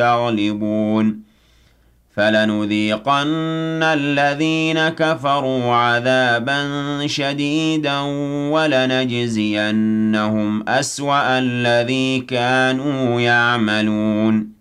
يغلبون فلنذيقن الذين كفروا عذابا شديدا ولنجزينهم أسوأ الذي كانوا يعملون